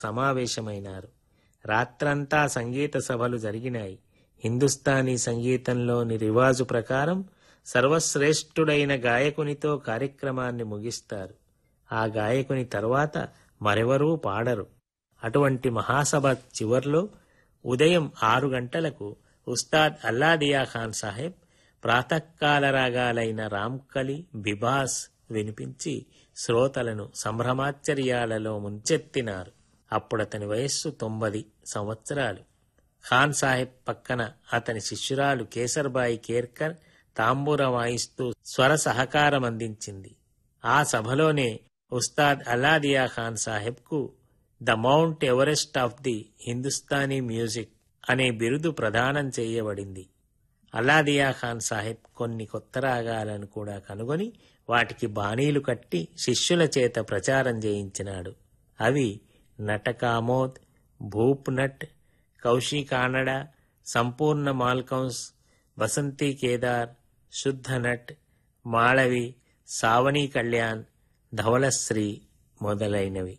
సమావేశమైనారు. రాత్రంతా సంగీత సభలు జరిగినాయి. హిందుస్థానీ సంగీతంలోని రివాజు ప్రకారం సర్వశ్రేష్ఠుడైన గాయకునితో కార్యక్రమాన్ని ముగిస్తారు. ఆ గాయకుని తర్వాత మరెవరూ పాడరు. అటువంటి మహాసభ చివర్లో ఉదయం 6 గంటలకు ఉస్తాద్ అల్లాదియా ఖాన్ సాహెబ్ ప్రాతకాల రాగాలైన రామ్కలి, బిబాస్ వినిపించి శ్రోతలను సంభ్రమాశ్చర్యాలలో ముంచెత్తినారు. అప్పుడతని వయస్సు 90 సంవత్సరాలు. ఖాన్ సాహెబ్ పక్కన అతని శిష్యురాలు కేసర్బాయి కేర్కర్ తాంబూర వాయిస్తూ స్వర సహకారం అందించింది. ఆ సభలోనే Ustaad Alladiya Khan సాహెబ్కు the mount Everest of the Hindustani music అనే బిరుదు ప్రదానం చేయబడింది. అల్లాదియా ఖాన్ సాహెబ్ కొన్ని కొత్త రాగాలను కూడా కనుగొని వాటికి బాణీలు కట్టి శిష్యుల చేత ప్రచారం చేయించినాడు. అవి నటకామోద్, భూప్నట్, కౌశి కానడ, సంపూర్ణ మాల్కౌన్స్, బసంతి కేదార్, శుద్ధ నట్, మాళవి, సావనీ కళ్యాణ్, ధవలశ్రీ మొదలైనవి.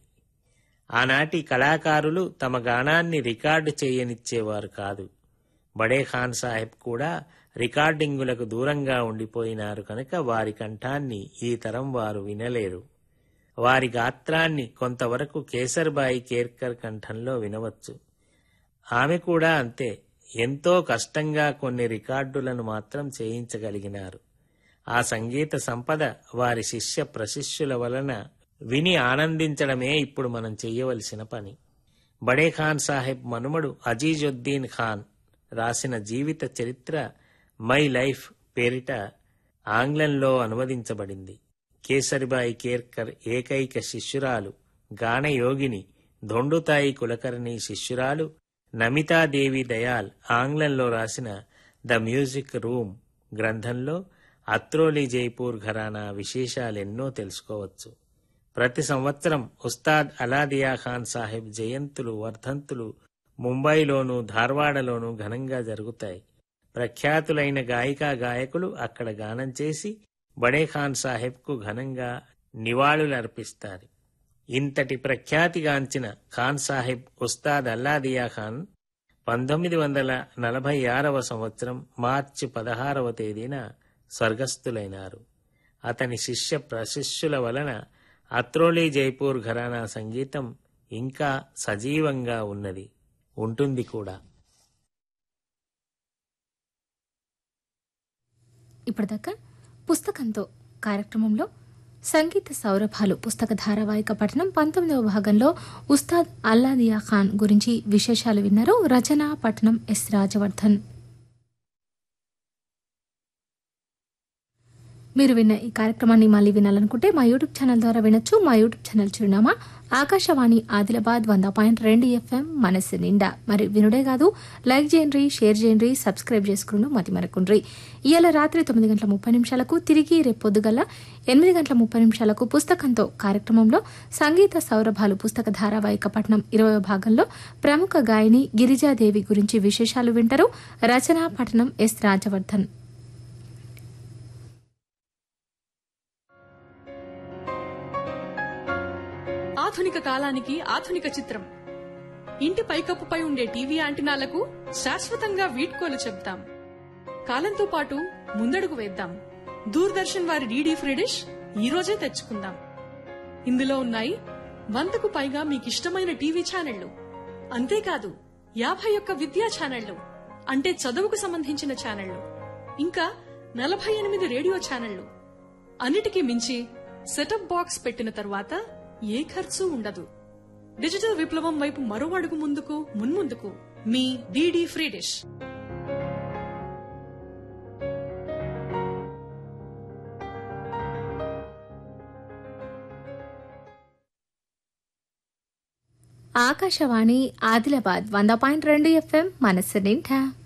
ఆనాటి కళాకారులు తమ గానాన్ని రికార్డు చేయనిచ్చేవారు కాదు. బడే ఖాన్ సాహెబ్ కూడా రికార్డింగులకు దూరంగా ఉండిపోయినారు కనుక వారి కంఠాన్ని ఈ తరం వారు వినలేరు. వారి గాత్రాన్ని కొంతవరకు కేసర్బాయి కేర్కర్ కంఠంలో వినవచ్చు. ఆమె కూడా అంతే. ఎంతో కష్టంగా కొన్ని రికార్డులను మాత్రం చేయించగలిగినారు. ఆ సంగీత సంపద వారి శిష్య ప్రశిష్యుల వలన విని ఆనందించడమే ఇప్పుడు మనం చెయ్యవలసిన పని. బడే ఖాన్ సాహెబ్ మనుమడు అజీజుద్దీన్ ఖాన్ రాసిన జీవిత చరిత్ర మై లైఫ్ పేరిట ఆంగ్లంలో అనువదించబడింది. కేసరిబాయి కేర్కర్ ఏకైక శిష్యురాలు, గానయోగిని. దొండుతాయి కులకర్ణి శిష్యురాలు నమితాదేవి దయాల్ ఆంగ్లంలో రాసిన ద మ్యూజిక్ రూమ్ గ్రంథంలో అత్రోలి జైపూర్ ఘరానా విశేషాలెన్నో తెలుసుకోవచ్చు. ప్రతి సంవత్సరం ఉస్తాద్ అల్లాదియా ఖాన్ సాహెబ్ జయంతులు, వర్ధంతులు ముంబైలోనూ ధార్వాడలోనూ ఘనంగా జరుగుతాయి. ప్రఖ్యాతులైన గాయికా గాయకులు అక్కడ గానం చేసి బడే ఖాన్ సాహెబ్కు ఘనంగా నివాళులర్పిస్తారు. ఇంతటి ప్రఖ్యాతిగాంచిన ఖాన్ సాహెబ్ ఉస్తాద్ అల్లాదియా ఖాన్ 1946వ సంవత్సరం మార్చి 16వ తేదీన స్వర్గస్థులైనారు. అతని శిష్య ప్రశిష్యుల వలన అత్రోలి జైపూర్ ఘరానా సంగీతం ఇంకా సజీవంగా ఉన్నది, ఉంటుంది కూడా. ఇప్పటిదాకా పుస్తకంతో కార్యక్రమంలో సంగీత సౌరభాలు పుస్తక ధారావాహిక పఠనం 19వ భాగంలో ఉస్తాద్ అల్లాదియా ఖాన్ గురించి విశేషాలు విన్నారు. రచన పఠనం ఎస్ రాజవర్ధన్. మీరు విన్న ఈ కార్యక్రమాన్ని మళ్ళీ వినాలనుకుంటే మా యూట్యూబ్ ఛానల్ ద్వారా వినొచ్చు. మా యూట్యూబ్ ఛానల్ చిరునామా ఆకాశవాణి ఆదిలాబాద్ 100.2 FM మనసు నిండా. మరి వినుడే కాదు, లైక్ చేయండి, షేర్ చేయండి, సబ్స్క్రైబ్ చేసుకుని మతి మరకుండ్రి. ఇవాళ రాత్రి 9:30 తిరిగి రేపు పొద్దుగల 8:30 పుస్తకంతో కార్యక్రమంలో సంగీత సౌరభాలు పుస్తక ధారావాహిక పఠనం 20వ భాగంలో ప్రముఖ గాయని గిరిజాదేవి గురించి విశేషాలు వింటారు. రచన పఠనం ఎస్ రాజవర్ధన్. ఆధునిక కాలానికి ఆధునిక చిత్రం. ఇంటి పైకప్పుపై ఉండే టీవీ యాంటినాలకు శాశ్వతంగా వీడ్కోలు చెప్తాం. కాలంతో పాటు ముందడుగు వేద్దాం. దూరదర్శన్ వారి డీడీ ఫ్రీ డిష్ ఈ రోజే తెచ్చుకుందాం. ఇందులో ఉన్నాయి 100కు పైగా మీకిష్టమైన టీవీ ఛానళ్లు. అంతేకాదు 51 విద్యా ఛానళ్లు, అంటే చదువుకు సంబంధించిన ఛానళ్లు, ఇంకా 48 రేడియో ఛానళ్లు. అన్నిటికీ మించి సెటప్ బాక్స్ పెట్టిన తర్వాత ఏ ఖర్చు ఉండదు. డిజిటల్ విప్లవం వైపు మరో అడుగు ముందుకు మున్ముందుకు. మీ DD free dish. Akashvani Adilabad 100.2 FM మనసు నిండా.